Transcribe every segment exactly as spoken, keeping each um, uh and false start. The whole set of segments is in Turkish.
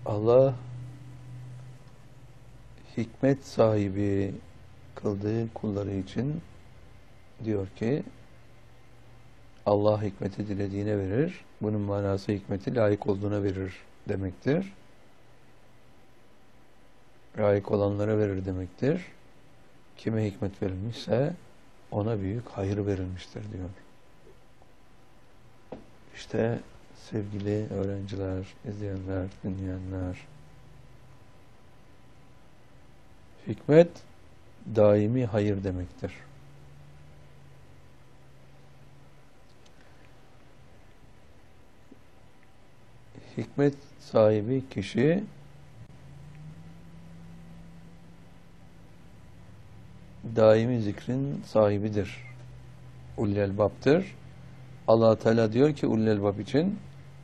Allah hikmet sahibi kıldığı kulları için diyor ki Allah hikmeti dilediğine verir. Bunun manası hikmeti layık olduğuna verir demektir. Layık olanlara verir demektir. Kime hikmet verilmişse ona büyük hayır verilmiştir diyor. İşte sevgili öğrenciler, izleyenler, dinleyenler, hikmet daimi hayır demektir. Hikmet sahibi kişi daimi zikrin sahibidir. Ulul elbaptır. Allah Teala diyor ki ulul elbap için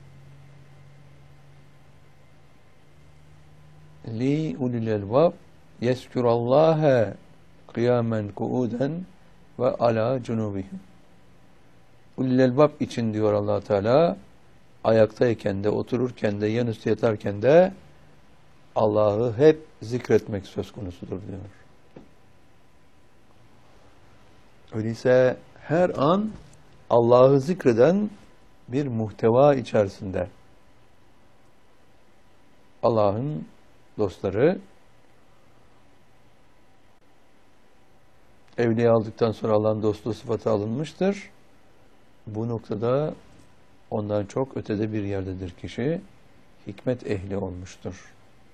li ulul elbab yezkurallâhe kıyamen kuuden ve ala cunubihim. Ulul elbab için diyor Allah Teala ayaktayken de, otururken de, yanüstü yatarken de Allah'ı hep zikretmek söz konusudur diyor. Öyleyse her an Allah'ı zikreden bir muhteva içerisinde Allah'ın dostları evliya aldıktan sonra Allah'ın dostluğu sıfatı alınmıştır. Bu noktada ondan çok ötede bir yerdedir kişi. Hikmet ehli olmuştur.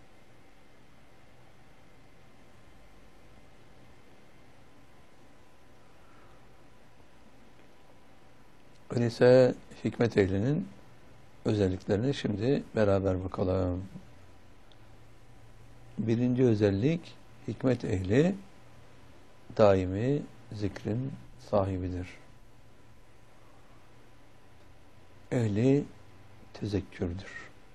Öyleyse hikmet ehlinin özelliklerini şimdi beraber bakalım. Birinci özellik, hikmet ehli daimi zikrin sahibidir. Ehli tezekkürdür.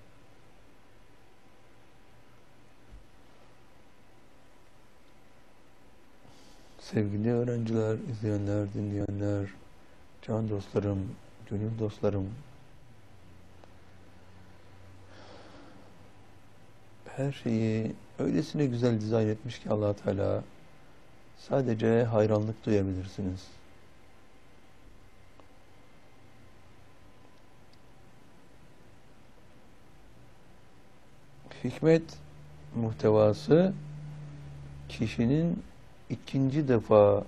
Sevgili öğrenciler, izleyenler, dinleyenler, can dostlarım, gönül dostlarım, her şeyi öylesine güzel dizayn etmiş ki Allah Teala sadece hayranlık duyabilirsiniz. Hikmet muhtevası kişinin ikinci defa,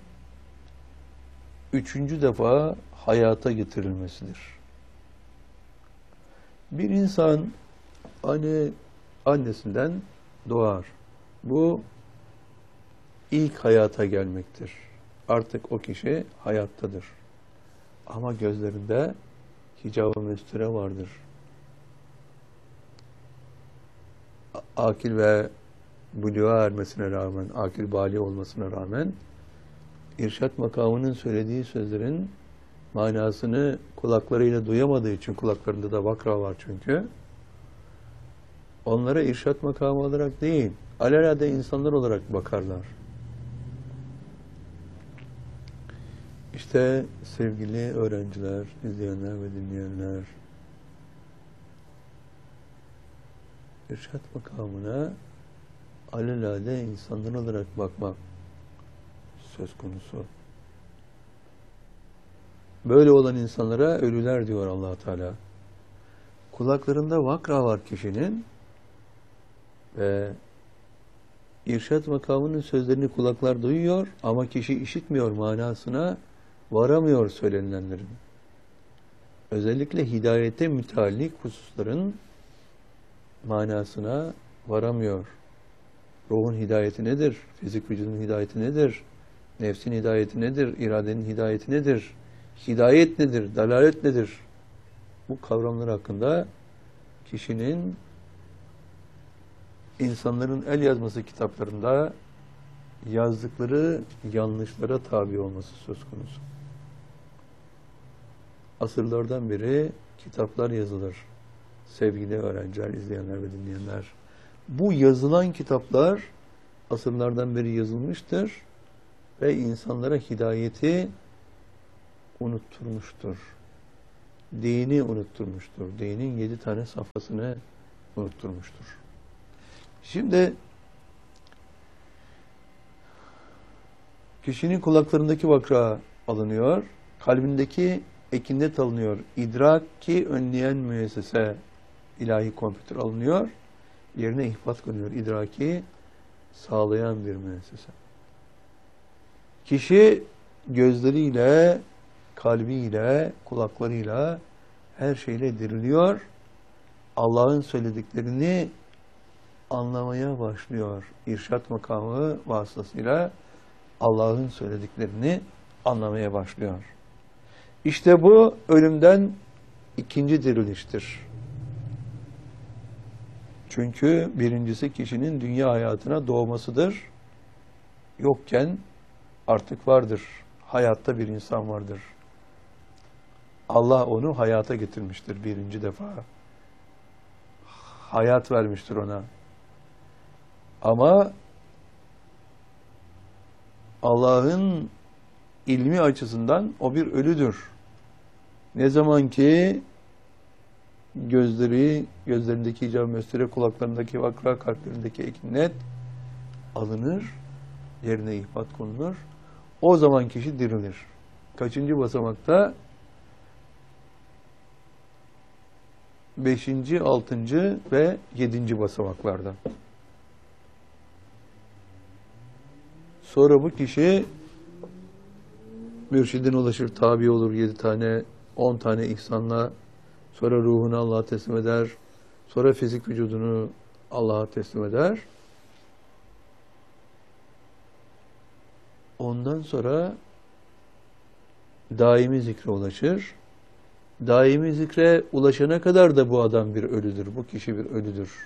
üçüncü defa hayata getirilmesidir. Bir insan anne annesinden doğar. Bu ilk hayata gelmektir. Artık o kişi hayattadır. Ama gözlerinde hicab-ı mesture vardır. Akil ve buluğa ermesine rağmen, akil bali olmasına rağmen irşat makamının söylediği sözlerin manasını kulaklarıyla duyamadığı için, kulaklarında da vakra var çünkü, onlara irşat makamı olarak değil, alelade insanlar olarak bakarlar. İşte sevgili öğrenciler, izleyenler ve dinleyenler, irşat makamına alelade insanlar olarak bakmak söz konusu. Böyle olan insanlara ölüler diyor Allah Teala. Kulaklarında vakra var kişinin ve irşat makamının sözlerini kulaklar duyuyor ama kişi işitmiyor, manasına varamıyor söylenilenlerin. Özellikle hidayete müteallik hususların manasına varamıyor. Ruhun hidayeti nedir? Fizik vücudun hidayeti nedir? Nefsin hidayeti nedir? İradenin hidayeti nedir? Hidayet nedir? Dalalet nedir? Bu kavramlar hakkında kişinin insanların el yazması kitaplarında yazdıkları yanlışlara tabi olması söz konusu. Asırlardan beri kitaplar yazılır. Sevgili öğrenciler, izleyenler ve dinleyenler. Bu yazılan kitaplar asırlardan beri yazılmıştır ve insanlara hidayeti unutturmuştur. Dini unutturmuştur. Dinin yedi tane safhasını unutturmuştur. Şimdi kişinin kulaklarındaki vakra alınıyor, kalbindeki ekinnet alınıyor, idraki önleyen müessese, ilahi kompütür alınıyor, yerine ihbat konuyor, idraki sağlayan bir müessese. Kişi gözleriyle, kalbiyle, kulaklarıyla, her şeyle diriliyor, Allah'ın söylediklerini anlamaya başlıyor. İrşad makamı vasıtasıyla Allah'ın söylediklerini anlamaya başlıyor. İşte bu ölümden ikinci diriliştir. Çünkü birincisi kişinin dünya hayatına doğmasıdır. Yokken artık vardır. Hayatta bir insan vardır. Allah onu hayata getirmiştir birinci defa. Hayat vermiştir ona. Ama Allah'ın ilmi açısından o bir ölüdür. Ne zaman ki gözleri, gözlerindeki icab mestere, kulaklarındaki vakra, kalplerindeki ekinnet alınır, yerine ihbat konulur. O zaman kişi dirilir. Kaçıncı basamakta? Beşinci, altıncı ve yedinci basamaklarda. Sonra bu kişi mürşidine ulaşır, tabi olur yedi tane, on tane ihsanla. Sonra ruhunu Allah'a teslim eder. Sonra fizik vücudunu Allah'a teslim eder. Ondan sonra daimi zikre ulaşır. Daimi zikre ulaşana kadar da bu adam bir ölüdür. Bu kişi bir ölüdür.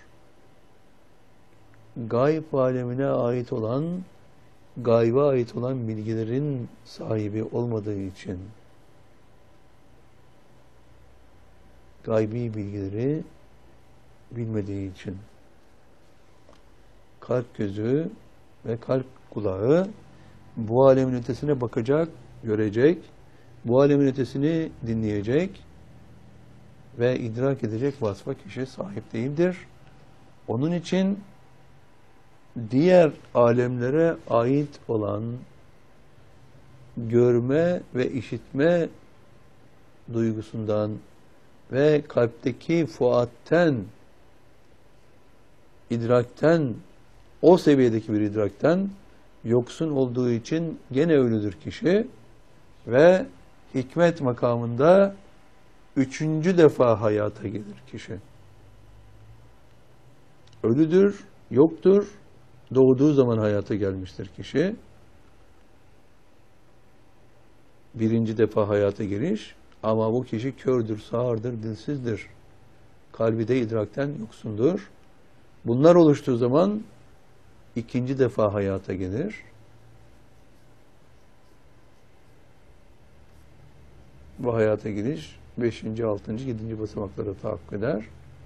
Gayb alemine ait olan, gayba ait olan bilgilerin sahibi olmadığı için, gaybi bilgileri bilmediği için, kalp gözü ve kalp kulağı bu alemin ötesine bakacak, görecek, bu alemin ötesini dinleyecek ve idrak edecek vasfa kişi sahip değildir. Onun için diğer alemlere ait olan görme ve işitme duygusundan ve kalpteki fuatten, idrakten, o seviyedeki bir idrakten yoksun olduğu için gene ölüdür kişi ve hikmet makamında üçüncü defa hayata gelir kişi. Ölüdür, yoktur, doğduğu zaman hayata gelmiştir kişi. Birinci defa hayata giriş, ama bu kişi kördür, sağırdır, dilsizdir. Kalbi de idrakten yoksundur. Bunlar oluştuğu zaman ikinci defa hayata gelir. Bu hayata giriş beşinci, altıncı, yedinci basamakları tahakkuk eder.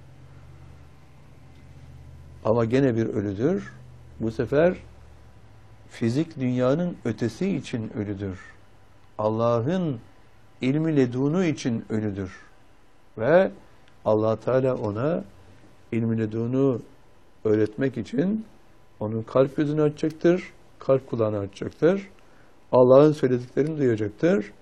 Ama gene bir ölüdür. Bu sefer fizik dünyanın ötesi için ölüdür. Allah'ın ilmi ledunu için ölüdür. Ve Allah Teala ona ilmi ledunu öğretmek için onun kalp gözünü açacaktır, kalp kulağını açacaktır. Allah'ın söylediklerini duyacaktır.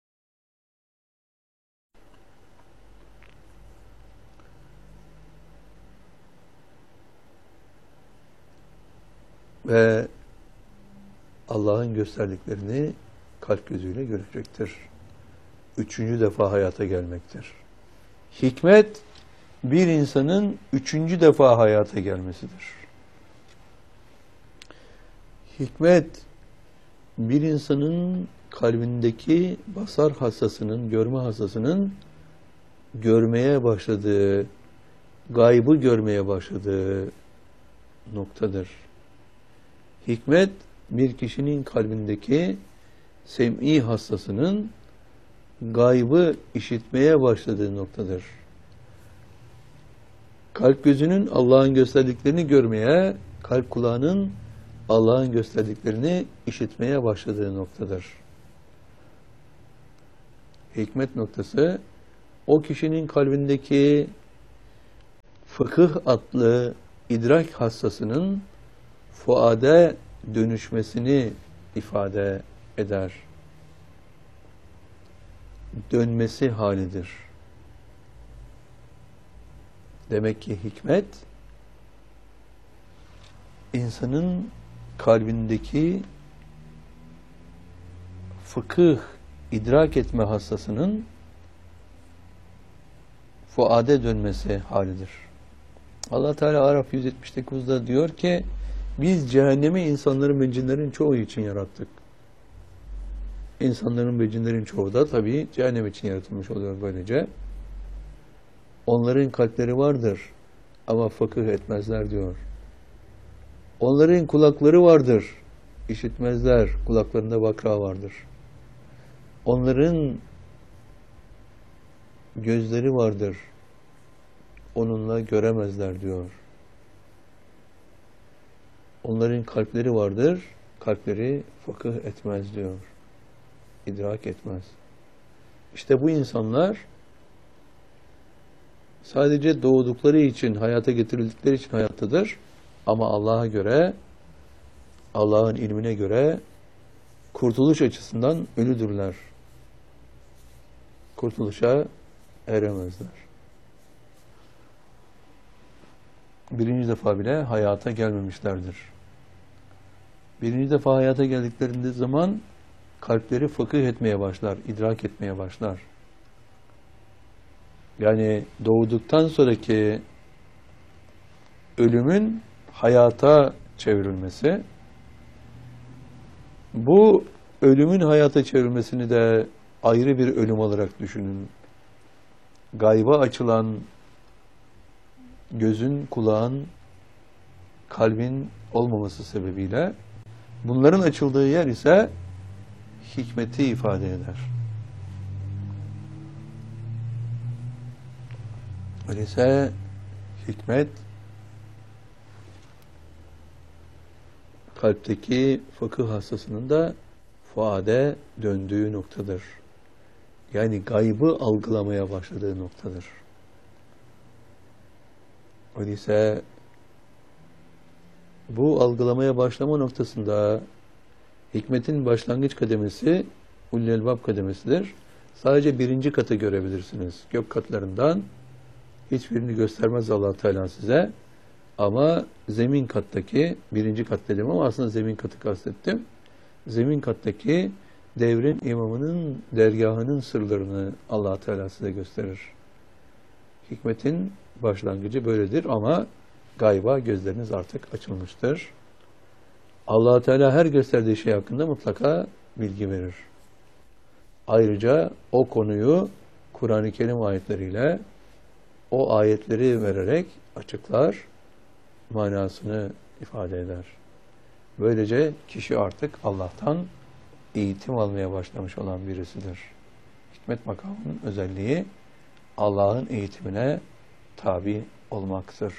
Ve Allah'ın gösterdiklerini kalp gözüyle görecektir. Üçüncü defa hayata gelmektir. Hikmet, bir insanın üçüncü defa hayata gelmesidir. Hikmet, bir insanın kalbindeki basar hassasının, görme hassasının görmeye başladığı, gaybı görmeye başladığı noktadır. Hikmet, bir kişinin kalbindeki sem'i hassasının gaybı işitmeye başladığı noktadır. Kalp gözünün Allah'ın gösterdiklerini görmeye, kalp kulağının Allah'ın gösterdiklerini işitmeye başladığı noktadır. Hikmet noktası, o kişinin kalbindeki fıkıh adlı idrak hassasının fuade dönüşmesini ifade eder. Dönmesi halidir. Demek ki hikmet, insanın kalbindeki fıkıh, idrak etme hassasının fuade dönmesi halidir. Allah Teala Araf yüz yetmiş dokuzda diyor ki, biz cehennemi insanların ve cinlerin çoğu için yarattık. İnsanların ve cinlerin çoğu da tabii cehennem için yaratılmış oluyor böylece. Onların kalpleri vardır ama fıkıh etmezler diyor. Onların kulakları vardır, işitmezler, kulaklarında bakra vardır. Onların gözleri vardır, onunla göremezler diyor. Onların kalpleri vardır, kalpleri fıkıh etmez diyor. İdrak etmez. İşte bu insanlar sadece doğdukları için, hayata getirildikleri için hayattadır. Ama Allah'a göre, Allah'ın ilmine göre kurtuluş açısından ölüdürler. Kurtuluşa eremezler. Birinci defa bile hayata gelmemişlerdir. Birinci defa hayata geldiklerinde zaman kalpleri fıkıh etmeye başlar, idrak etmeye başlar. Yani doğduktan sonraki ölümün hayata çevrilmesi, bu ölümün hayata çevrilmesini de ayrı bir ölüm olarak düşünün. Gayba açılan gözün, kulağın, kalbin olmaması sebebiyle bunların açıldığı yer ise hikmeti ifade eder. Öyleyse hikmet kalpteki fıkıh hassasının da fuade döndüğü noktadır. Yani gaybı algılamaya başladığı noktadır. Öyleyse bu algılamaya başlama noktasında hikmetin başlangıç kademesi Ulul Elbab kademesidir. Sadece birinci katı görebilirsiniz. Gök katlarından hiçbirini göstermez Allah Teala size. Ama zemin kattaki, birinci kat dedim ama aslında zemin katı kastettim. Zemin kattaki devrin imamının dergahının sırlarını Allah Teala size gösterir. Hikmetin başlangıcı böyledir ama gayba gözleriniz artık açılmıştır. Allah Teala her gösterdiği şey hakkında mutlaka bilgi verir. Ayrıca o konuyu Kur'an-ı Kerim ayetleriyle o ayetleri vererek açıklar, manasını ifade eder. Böylece kişi artık Allah'tan eğitim almaya başlamış olan birisidir. Hikmet makamının özelliği Allah'ın eğitimine tabi olmaktır.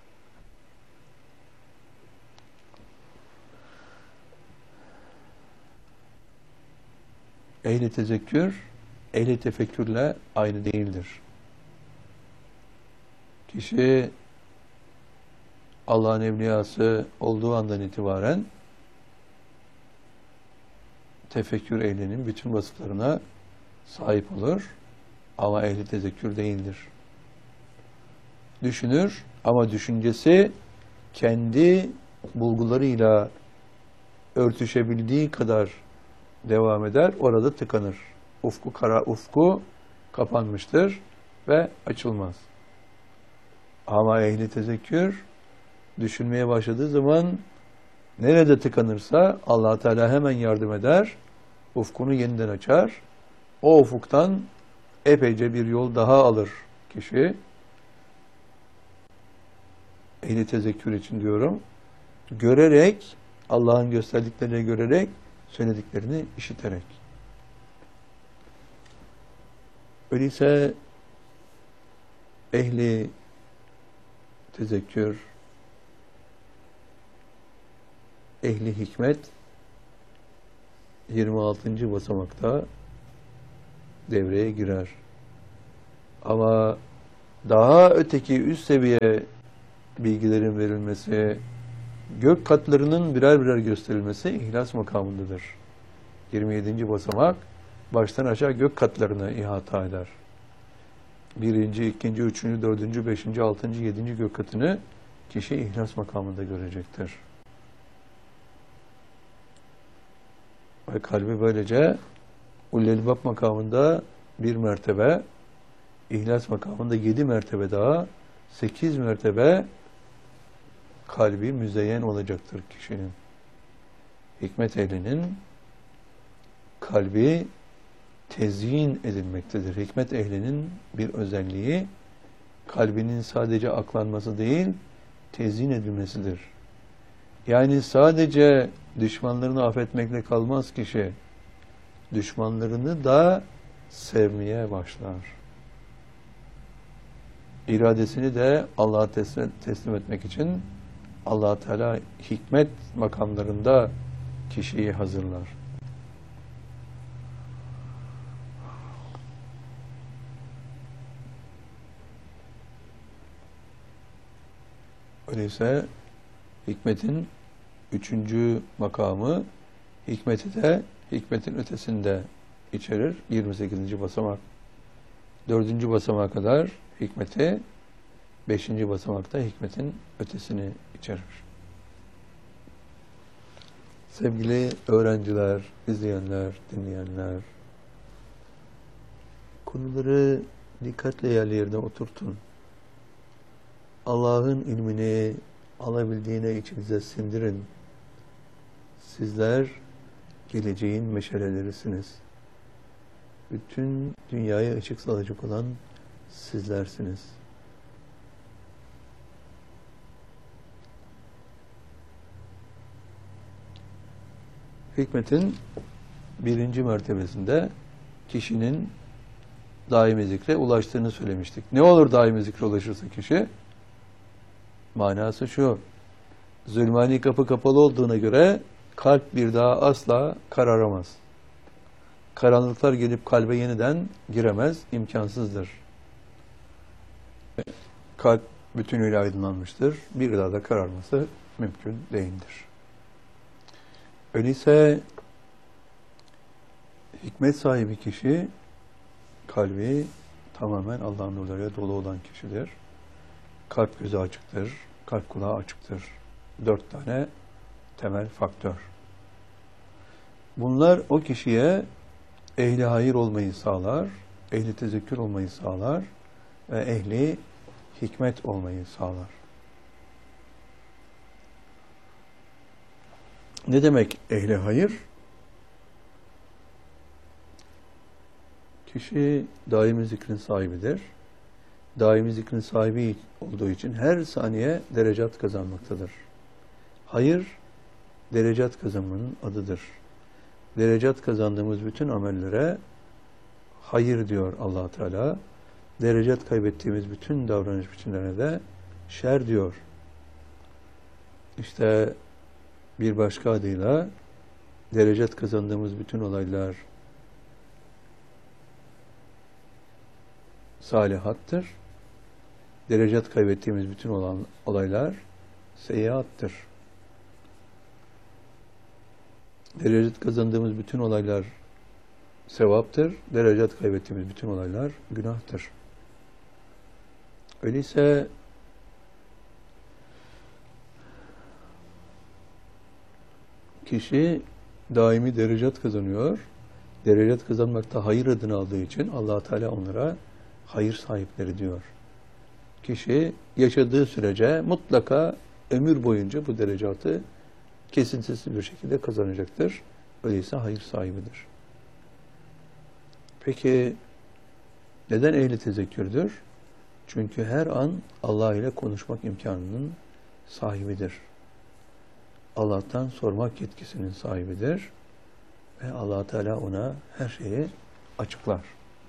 Ehli tezekkür, ehli tefekkürle aynı değildir. Kişi Allah'ın evliyası olduğu andan itibaren tefekkür ehlinin bütün vasıflarına sahip olur ama ehli tezekkür değildir. Düşünür ama düşüncesi kendi bulgularıyla örtüşebildiği kadar devam eder, orada tıkanır. Ufku kara ufku kapanmıştır ve açılmaz. Ama ehli tezekkür düşünmeye başladığı zaman nerede tıkanırsa Allah Teala hemen yardım eder, ufkunu yeniden açar. O ufuktan epeyce bir yol daha alır kişi. Ehli tezekkür için diyorum. Görerek, Allah'ın gösterdiklerini görerek, söylediklerini işiterek. Öyleyse ehli tezekkür, ehli hikmet yirmi altıncı basamakta devreye girer. Ama daha öteki üst seviye bilgilerin verilmesi, gök katlarının birer birer gösterilmesi ihlas makamındadır. yirmi yedinci basamak baştan aşağı gök katlarını ihata eder. Birinci, ikinci, üçüncü, dördüncü, beşinci, altıncı, yedinci gök katını kişi ihlas makamında görecektir. Ve kalbi böylece Ullel-Bab makamında bir mertebe, ihlas makamında yedi mertebe daha, sekiz mertebe kalbi müzeyyen olacaktır kişinin. Hikmet ehlinin kalbi tezyin edilmektedir. Hikmet ehlinin bir özelliği kalbinin sadece aklanması değil, tezyin edilmesidir. Yani sadece düşmanlarını affetmekle kalmaz kişi. Düşmanlarını da sevmeye başlar. İradesini de Allah'a teslim, teslim etmek için Allah Teala hikmet makamlarında kişiyi hazırlar. Öyleyse hikmetin üçüncü makamı hikmeti de hikmetin ötesinde içerir. yirmi sekizinci basamak. Dördüncü basamağa kadar hikmeti, beşinci basamakta hikmetin ötesini içerir. Sevgili öğrenciler, izleyenler, dinleyenler, konuları dikkatle yerli yerine oturtun. Allah'ın ilmini alabildiğine içinize sindirin. Sizler geleceğin meşalelerisiniz. Bütün dünyaya ışık salacak olan sizlersiniz. Hikmetin birinci mertebesinde kişinin daimi zikre ulaştığını söylemiştik. Ne olur daimi zikre ulaşırsa kişi? Manası şu: zulmani kapı kapalı olduğuna göre kalp bir daha asla kararamaz. Karanlıklar gelip kalbe yeniden giremez, imkansızdır. Kalp bütünüyle aydınlanmıştır. Bir daha da kararması mümkün değildir. Öyleyse hikmet sahibi kişi kalbi tamamen Allah'ın nurlarıyla dolu olan kişidir. Kalp gözü açıktır, kalp kulağı açıktır. Dört tane temel faktör. Bunlar o kişiye ehli hayır olmayı sağlar, ehli tezekkür olmayı sağlar ve ehli hikmet olmayı sağlar. Ne demek ehli hayır? Kişi daimi zikrin sahibidir. Daimi zikrin sahibi olduğu için her saniye derecat kazanmaktadır. Hayır, derecat kazanmanın adıdır. Derecat kazandığımız bütün amellere hayır diyor Allah Teala. Derecat kaybettiğimiz bütün davranış biçimlerine de şer diyor. İşte bir başka adıyla derecat kazandığımız bütün olaylar salihattır. Derecat kaybettiğimiz bütün olan olaylar seyyiattır. Derecat kazandığımız bütün olaylar sevaptır. Derecat kaybettiğimiz bütün olaylar günahtır. Öyleyse kişi daimi derecat kazanıyor. Derecat kazanmakta hayır adını aldığı için Allah Teala onlara hayır sahipleri diyor. Kişi yaşadığı sürece mutlaka ömür boyunca bu derecatı kesintisiz bir şekilde kazanacaktır. Öyleyse hayır sahibidir. Peki neden ehli tezekkürdür? Çünkü her an Allah ile konuşmak imkanının sahibidir. Allah'tan sormak yetkisinin sahibidir. Ve Allah Teala ona her şeyi açıklar.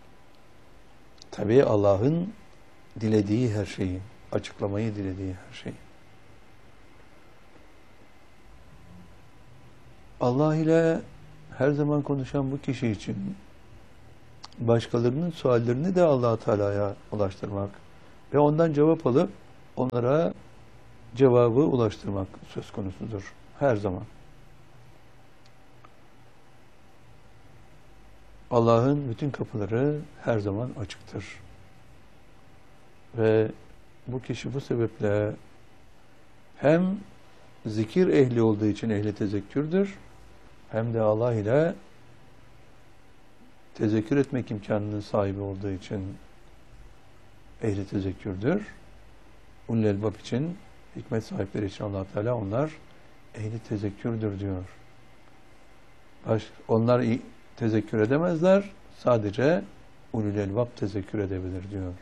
Tabii Allah'ın dilediği her şeyi, açıklamayı dilediği her şeyi. Allah ile her zaman konuşan bu kişi için başkalarının suallerini de Allah Teala'ya ulaştırmak ve ondan cevap alıp onlara cevabı ulaştırmak söz konusudur her zaman. Allah'ın bütün kapıları her zaman açıktır. Ve bu kişi bu sebeple hem zikir ehli olduğu için ehli tezekkürdür, hem de Allah ile tezekkür etmek imkanının sahibi olduğu için ehli tezekkürdür. Ulul elbab için, hikmet sahipleri için Allah Teala onlar ehli tezekkürdür diyor. Baş, onlar tezekkür edemezler, sadece ulul elbab tezekkür edebilir diyor.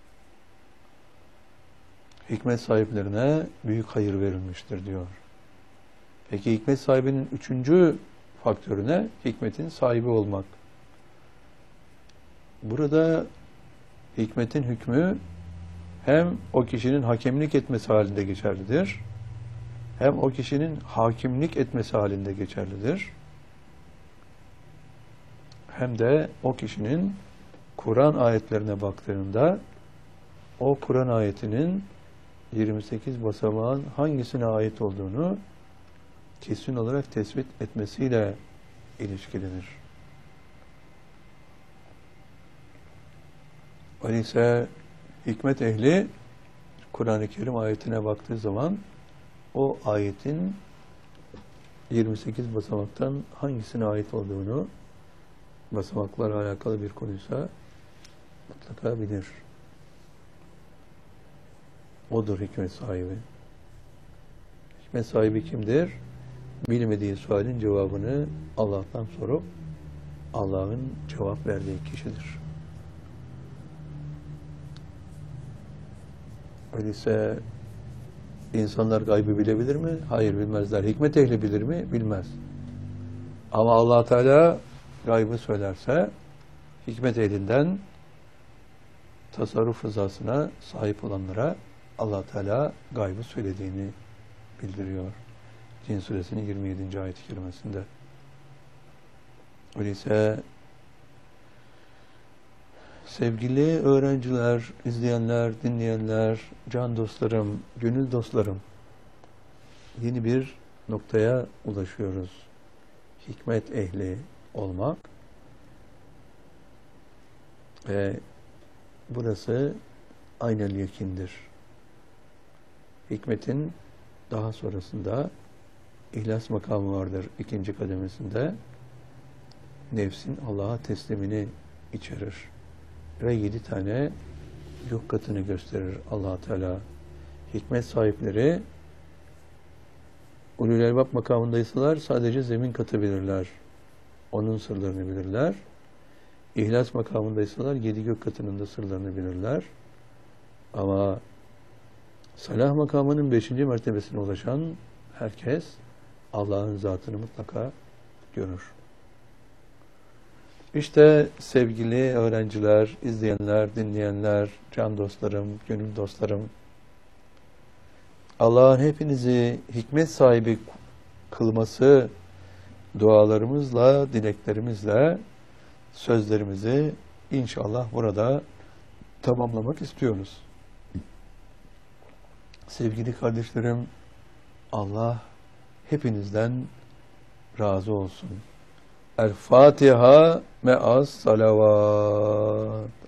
Hikmet sahiplerine büyük hayır verilmiştir diyor. Peki hikmet sahibinin üçüncü faktörüne hikmetin sahibi olmak. Burada hikmetin hükmü hem o kişinin hakemlik etmesi halinde geçerlidir, hem o kişinin hakimlik etmesi halinde geçerlidir, hem de o kişinin Kur'an ayetlerine baktığında o Kur'an ayetinin yirmi sekiz basamağın hangisine ait olduğunu kesin olarak tespit etmesiyle ilişkilidir. Öyleyse hikmet ehli Kur'an-ı Kerim ayetine baktığı zaman o ayetin yirmi sekiz basamaktan hangisine ait olduğunu, basamaklarla alakalı bir konuysa mutlaka bilir. Odur hikmet sahibi. Hikmet sahibi kimdir? Bilmediği sualin cevabını Allah'tan sorup Allah'ın cevap verdiği kişidir. Öyleyse insanlar gaybı bilebilir mi? Hayır, bilmezler. Hikmet ehli bilir mi? Bilmez. Ama Allah Teala gaybı söylerse hikmet ehlinden tasarruf rızasına sahip olanlara Allah Teala gaybı söylediğini bildiriyor. Cin suresinin yirmi yedinci ayet-i kerimesinde. Öyleyse sevgili öğrenciler, izleyenler, dinleyenler, can dostlarım, gönül dostlarım, yeni bir noktaya ulaşıyoruz. Hikmet ehli olmak. Ve burası aynel yakindir. Hikmetin daha sonrasında ihlas makamı vardır ikinci kademesinde. Nefsin Allah'a teslimini içerir. Ve yedi tane yok katını gösterir Allah Teala. Hikmet sahipleri ulul elbab makamındaysalar sadece zemin katı bilirler. Onun sırlarını bilirler. İhlas makamındaysalar yedi gök katının da sırlarını bilirler. Ama salah makamının beşinci mertebesine ulaşan herkes Allah'ın zatını mutlaka görür. İşte sevgili öğrenciler, izleyenler, dinleyenler, can dostlarım, gönül dostlarım, Allah'ın hepinizi hikmet sahibi kılması dualarımızla, dileklerimizle sözlerimizi inşallah burada tamamlamak istiyoruz. Sevgili kardeşlerim, Allah hepinizden razı olsun. El Fatiha me'as salavat.